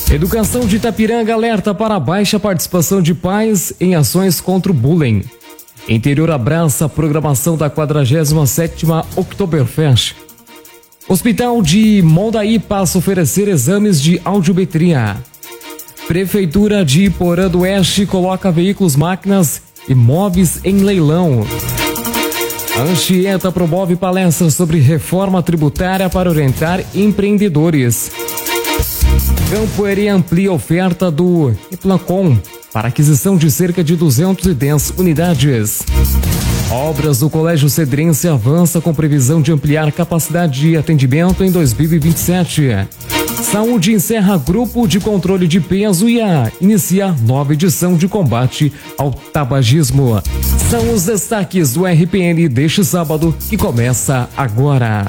Educação de Itapiranga alerta para a baixa participação de pais em ações contra o bullying. Interior abraça a programação da 47ª Oktoberfest. Hospital de Mondaí passa a oferecer exames de audiometria. Prefeitura de Iporã do Oeste coloca veículos, máquinas e móveis em leilão. A Anchieta promove palestras sobre reforma tributária para orientar empreendedores. Campoerê amplia a oferta do Implancom para aquisição de cerca de 210 unidades. Obras do Colégio Cedrense avança com previsão de ampliar capacidade de atendimento em 2027. Saúde encerra grupo de controle de peso e inicia nova edição de combate ao tabagismo. São os destaques do RPN deste sábado, que começa agora.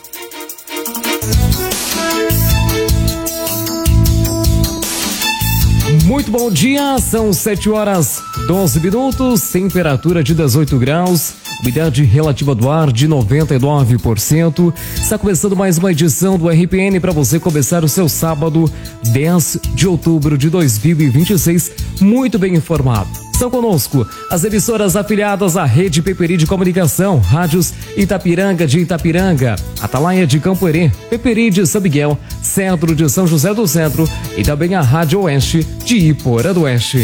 Muito bom dia, são 7h12, temperatura de 18 graus, umidade relativa do ar de 99%. Está começando mais uma edição do RPN para você começar o seu sábado, 10 de outubro de 2026, muito bem informado. Estão conosco as emissoras afiliadas à Rede Peperi de Comunicação, rádios Itapiranga de Itapiranga, Atalaia de Campoerê, Peperi de São Miguel, Centro de São José do Centro e também a Rádio Oeste de Iporã do Oeste.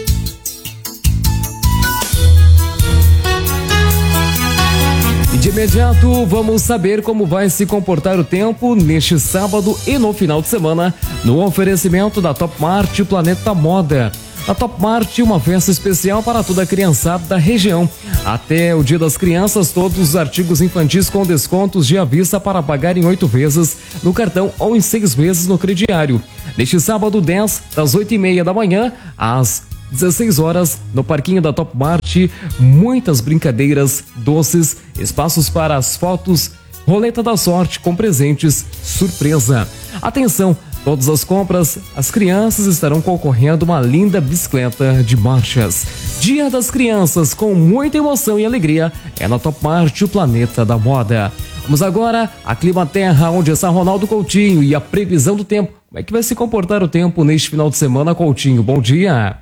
E de imediato vamos saber como vai se comportar o tempo neste sábado e no final de semana no oferecimento da Top Mart Planeta Moda. A Top Mart, uma festa especial para toda a criançada da região. Até o Dia das Crianças, todos os artigos infantis com descontos de à vista para pagar em 8 vezes no cartão ou em 6 vezes no crediário. Neste sábado 10, das 8h30 da manhã às 16 horas, no parquinho da Top Mart, muitas brincadeiras, doces, espaços para as fotos, roleta da sorte com presentes, surpresa. Atenção! Todas as compras, as crianças estarão concorrendo a uma linda bicicleta de marchas. Dia das Crianças, com muita emoção e alegria, é na Top Mart, o planeta da moda. Vamos agora a Climaterra, onde está Ronaldo Coutinho e a previsão do tempo. Como é que vai se comportar o tempo neste final de semana, Coutinho? Bom dia.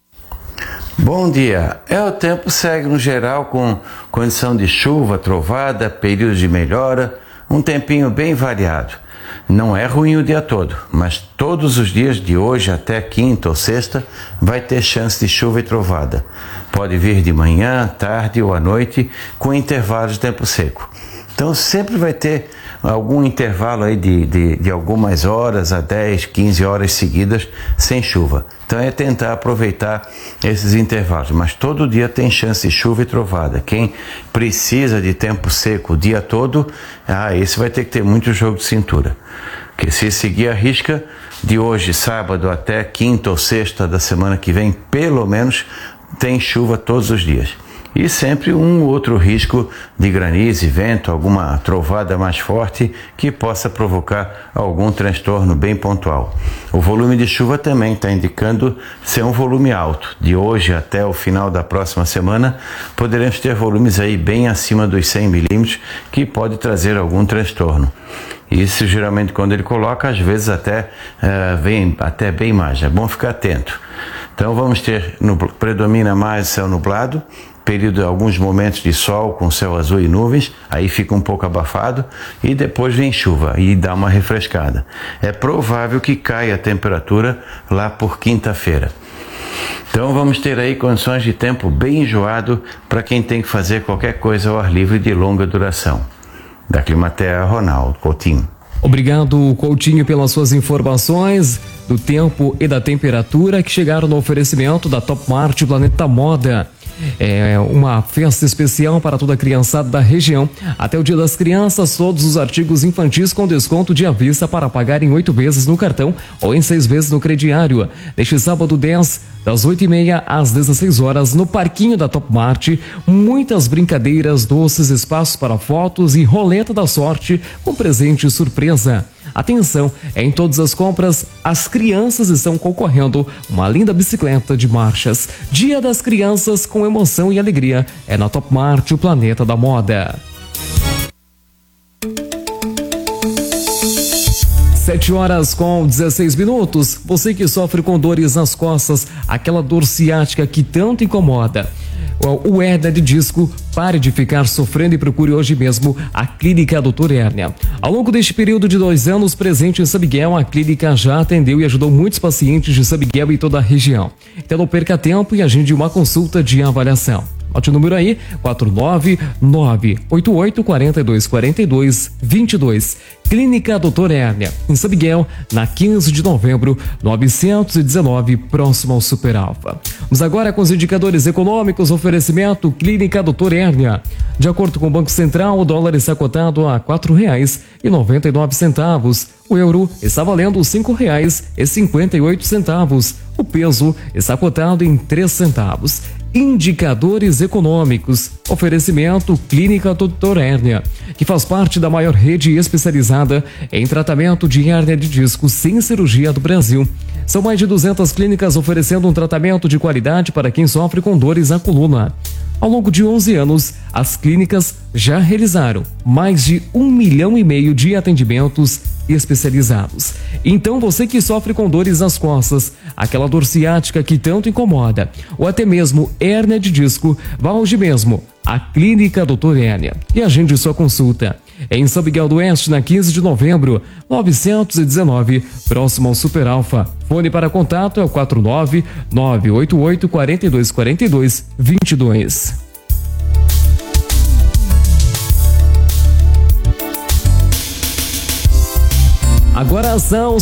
Bom dia. O tempo segue no geral com condição de chuva, trovada, períodos de melhora, um tempinho bem variado. Não é ruim o dia todo, mas todos os dias de hoje até quinta ou sexta vai ter chance de chuva e trovada. Pode vir de manhã, tarde ou à noite, com intervalos de tempo seco. Então sempre vai ter algum intervalo aí de algumas horas a 10, 15 horas seguidas sem chuva. Então é tentar aproveitar esses intervalos, mas todo dia tem chance de chuva e trovada. Quem precisa de tempo seco o dia todo, esse vai ter que ter muito jogo de cintura. Porque se seguir a risca, de hoje, sábado, até quinta ou sexta da semana que vem, pelo menos, tem chuva todos os dias. E sempre um outro risco de granizo e vento, alguma trovada mais forte que possa provocar algum transtorno bem pontual. O volume de chuva também está indicando ser um volume alto. De hoje até o final da próxima semana, poderemos ter volumes aí bem acima dos 100 milímetros, que pode trazer algum transtorno. Isso geralmente quando ele coloca, às vezes até vem até bem mais. É bom ficar atento. Então vamos ter, predomina mais céu nublado, período, alguns momentos de sol com céu azul e nuvens, aí fica um pouco abafado e depois vem chuva e dá uma refrescada. É provável que caia a temperatura lá por quinta-feira. Então vamos ter aí condições de tempo bem enjoado para quem tem que fazer qualquer coisa ao ar livre de longa duração. Da Climaterra, Ronaldo Coutinho. Obrigado, Coutinho, pelas suas informações do tempo e da temperatura que chegaram no oferecimento da Top Mart Planeta Moda. É uma festa especial para toda a criançada da região. Até o Dia das Crianças, todos os artigos infantis com desconto de à vista para pagar em 8 vezes no cartão ou em 6 vezes no crediário. Neste sábado 10, das 8h30 às 16 horas, no parquinho da Top Mart, muitas brincadeiras, doces, espaços para fotos e roleta da sorte com presente surpresa. Atenção, em todas as compras, as crianças estão concorrendo uma linda bicicleta de marchas. Dia das Crianças com emoção e alegria. É na Top Mart, o planeta da moda. 7h16. Você que sofre com dores nas costas, aquela dor ciática que tanto incomoda, o hérnia de disco, pare de ficar sofrendo e procure hoje mesmo a Clínica Doutor Hérnia. Ao longo deste período de 2 anos presente em São Miguel, a clínica já atendeu e ajudou muitos pacientes de São Miguel e toda a região. Então não perca tempo e agende uma consulta de avaliação. Anote o número aí, 49988424222. Clínica Doutor Hérnia, em São Miguel, na 15 de novembro, 919, próximo ao Super Alfa. Vamos agora com os indicadores econômicos. Oferecimento Clínica Doutor Hérnia. De acordo com o Banco Central, o dólar está cotado a R$ 4,99. O euro está valendo R$ 5,58. O peso está cotado em 3 centavos. Indicadores econômicos. Oferecimento Clínica Doutor Hérnia, que faz parte da maior rede especializada em tratamento de hérnia de disco sem cirurgia do Brasil. São mais de 200 clínicas oferecendo um tratamento de qualidade para quem sofre com dores na coluna. Ao longo de 11 anos, as clínicas já realizaram mais de 1,5 milhão de atendimentos especializados. Então você que sofre com dores nas costas, aquela dor ciática que tanto incomoda, ou até mesmo hérnia de disco, vá hoje mesmo à Clínica Doutor Hérnia e agende sua consulta. Em São Miguel do Oeste, na 15 de novembro, 919, próximo ao Super Alfa. Fone para contato é o 49988424222. Agora são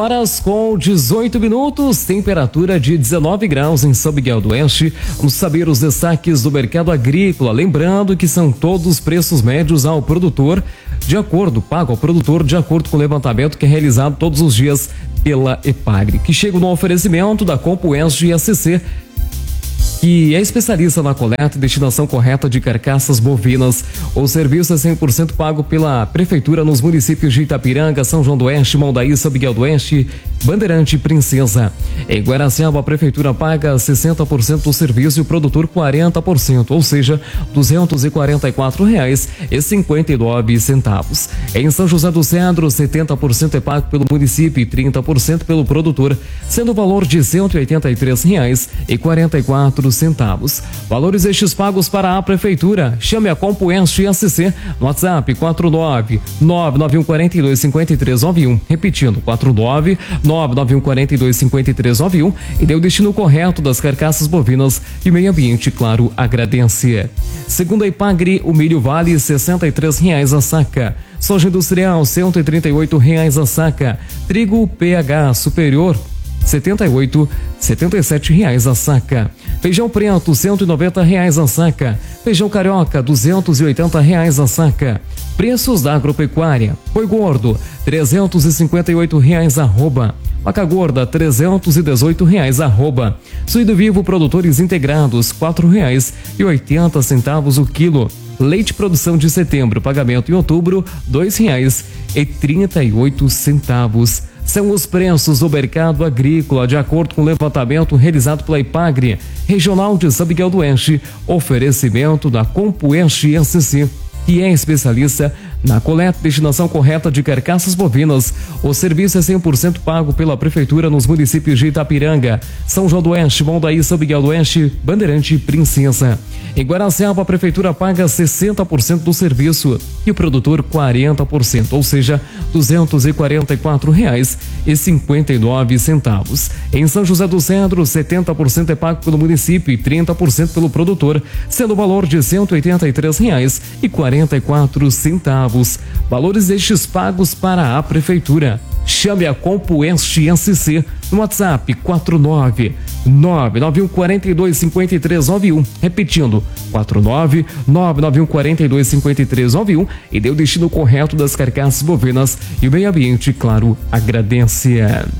7h18, temperatura de 19 graus em São Miguel do Oeste. Vamos saber os destaques do mercado agrícola. Lembrando que são todos preços médios ao produtor, pago ao produtor de acordo com o levantamento que é realizado todos os dias pela Epagri, que chega no oferecimento da Compuense SC, que é especialista na coleta e destinação correta de carcaças bovinas. O serviço é 100% pago pela Prefeitura nos municípios de Itapiranga, São João do Oeste, Mondaí, São Miguel do Oeste, Bandeirante e Princesa. Em Guaraciaba, a Prefeitura paga 60% do serviço e o produtor 40%, ou seja, R$ 244,59. Em São José do Cedro, 70% é pago pelo município e 30% pelo produtor, sendo o valor de R$ 183,44. Valores estes pagos para a Prefeitura. Chame a Compuense SC no WhatsApp 49991425391. Repetindo, 49991425391 e dê o destino correto das carcaças bovinas e meio ambiente, claro, agradece. Segundo a Epagri, o milho vale R$ 63,00 a saca. Soja industrial, R$ 138,00 a saca. Trigo PH superior, R$ 77,00 a saca. Feijão preto, R$ 190,00 a saca. Feijão carioca, R$ 280,00 a saca. Preços da agropecuária: boi gordo, R$ 358,00 arroba. Vaca gorda, R$ 318,00 arroba. Suíno vivo produtores integrados, R$ 4,80 o quilo. Leite produção de setembro, pagamento em outubro, R$ 2,38. São os preços do mercado agrícola, de acordo com o levantamento realizado pela Epagri, Regional de São Miguel do Oeste. Oferecimento da Compuense SC, que é especialista na coleta e destinação correta de carcaças bovinas. O serviço é 100% pago pela Prefeitura nos municípios de Itapiranga, São João do Oeste, Mondaí, São Miguel do Oeste, Bandeirante e Princesa. Em Guaraciaba, a Prefeitura paga 60% do serviço e o produtor 40%, ou seja, R$ 244,59. Em São José do Cedro, 70% é pago pelo município e 30% pelo produtor, sendo o valor de R$ 183,44. Valores estes pagos para a Prefeitura. Chame a Compuense SC no WhatsApp 49991425391. Repetindo, 49991425391 e dê o destino correto das carcaças bovinas e o meio ambiente, claro, agradece.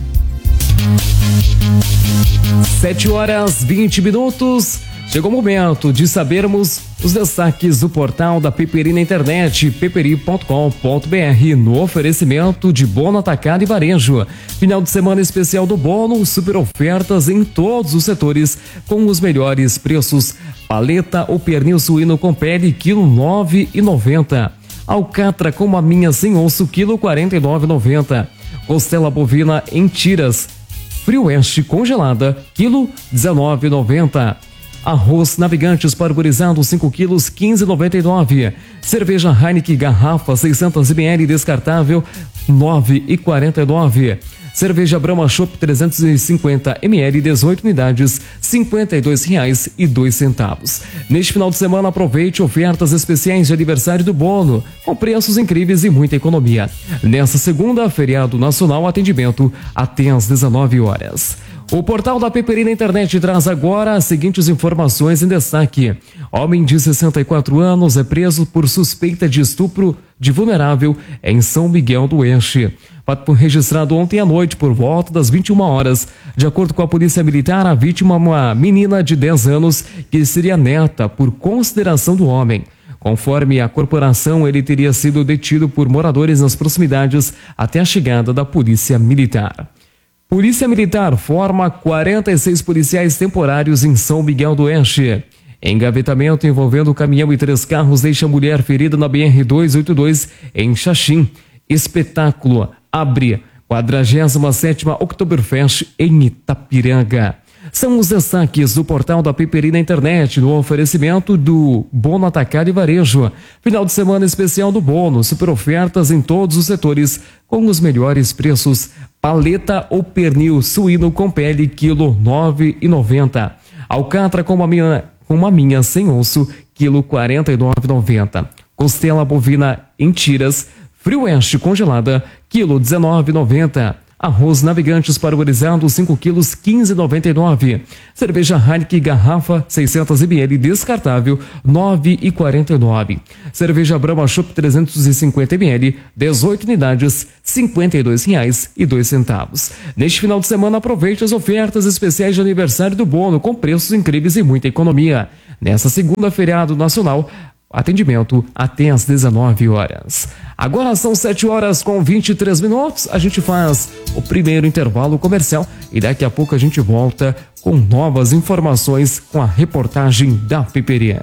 7h20. Chegou o momento de sabermos os destaques do portal da Peperi na internet, peperi.com.br, no oferecimento de Bono Atacado e Varejo. Final de semana especial do Bono, super ofertas em todos os setores com os melhores preços. Paleta ou pernil suíno com pele, quilo R$ 9,90. Alcatra com maminha sem osso, quilo R$ 49,90. Costela bovina em tiras Frio Oeste congelada, quilo 19,90. Arroz Navegantes parboilizado 5 quilos 15,99. Cerveja Heineken garrafa 600 ml descartável 9,49. Cerveja Brahma Chopp 350 ml 18 unidades R$52,02. Neste final de semana aproveite ofertas especiais de aniversário do Bono com preços incríveis e muita economia. Nessa segunda, feriado nacional, atendimento até às 19 horas. O portal da Peperi na internet traz agora as seguintes informações em destaque. Homem de 64 anos é preso por suspeita de estupro de vulnerável em São Miguel do Oeste. Fato registrado ontem à noite por volta das 21 horas. De acordo com a Polícia Militar, a vítima é uma menina de 10 anos que seria neta por consideração do homem. Conforme a corporação, ele teria sido detido por moradores nas proximidades até a chegada da Polícia Militar. Polícia Militar forma 46 policiais temporários em São Miguel do Oeste. Engavetamento envolvendo caminhão e 3 carros deixa mulher ferida na BR-282 em Xaxim. Espetáculo abre 47ª Oktoberfest em Itapiranga. São os destaques do portal da Peperi na internet, no oferecimento do Bono Atacado e Varejo. Final de semana especial do Bono, super ofertas em todos os setores com os melhores preços. Paleta ou pernil suíno com pele, quilo 9,90. Alcatra com maminha sem osso, quilo 49,90. Costela bovina em tiras, Frio Oeste congelada, quilo 19,90. Arroz Navegantes parboilizado 5 quilos 15,99. Cerveja Heineken garrafa 600 ml descartável 9,49. Cerveja Brahma Chopp 350 ml 18 unidades R$52,02. Neste final de semana aproveite as ofertas especiais de aniversário do Bono com preços incríveis e muita economia. Nessa segunda, feriado nacional, atendimento até às 19 horas. Agora são 7 horas com 23 minutos. A gente faz o primeiro intervalo comercial e daqui a pouco a gente volta com novas informações com a reportagem da Peperi.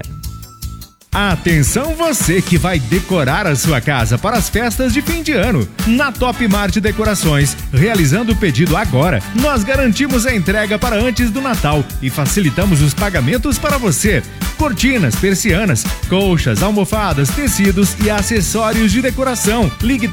Atenção você que vai decorar a sua casa para as festas de fim de ano. Na Top Mart Decorações, realizando o pedido agora, nós garantimos a entrega para antes do Natal e facilitamos os pagamentos para você. Cortinas, persianas, colchas, almofadas, tecidos e acessórios de decoração. Ligue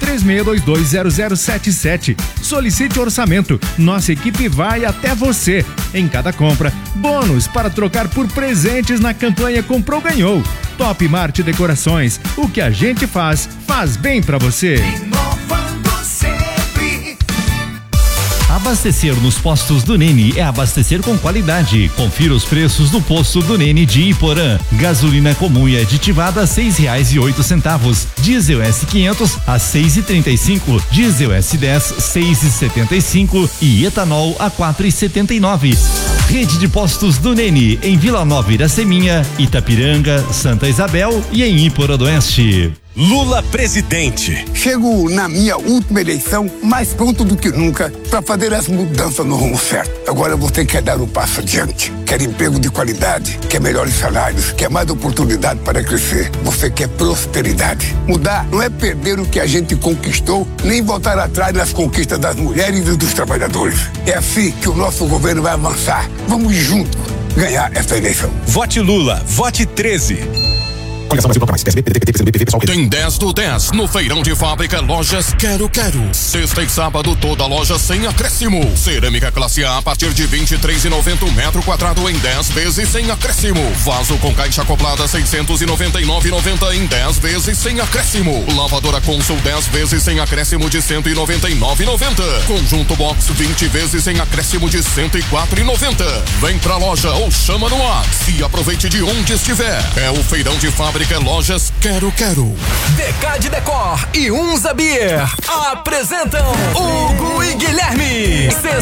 36220077. Solicite orçamento. Nossa equipe vai até você. Em cada compra, bônus para trocar por presentes na campanha Comprou Ganhou. Top Mart Decorações, o que a gente faz bem pra você. Inovando sempre. Abastecer nos postos do Nene é abastecer com qualidade. Confira os preços do posto do Nene de Iporã. Gasolina comum e aditivada R$6,08. Diesel S500 a R$6,35. Diesel S10 R$6,75 e etanol a R$4,79. Rede de postos do Nene em Vila Nova Iraceminha, Itapiranga, Santa Isabel e em Iporã do Oeste. Lula presidente. Chego na minha última eleição mais pronto do que nunca para fazer as mudanças no rumo certo. Agora você quer dar um passo adiante, quer emprego de qualidade, quer melhores salários, quer mais oportunidade para crescer. Você quer prosperidade. Mudar não é perder o que a gente conquistou, nem voltar atrás nas conquistas das mulheres e dos trabalhadores. É assim que o nosso governo vai avançar. Vamos juntos ganhar essa eleição. Vote Lula, vote 13. Tem 10 do 10 no Feirão de Fábrica Lojas Quero. Sexta e sábado toda loja sem acréscimo. Cerâmica classe A partir de R$23,90 metro quadrado em 10 vezes sem acréscimo. Vaso com caixa acoplada R$699,90 em 10 vezes sem acréscimo. Lavadora Consul 10 vezes sem acréscimo de R$199,90. Conjunto Box 20 vezes sem acréscimo de R$104,90. Vem pra loja ou chama no WhatsApp e aproveite de onde estiver. É o Feirão de Fábrica Lojas Quero. Decade Decor e Unza Beer apresentam Hugo e Guilherme.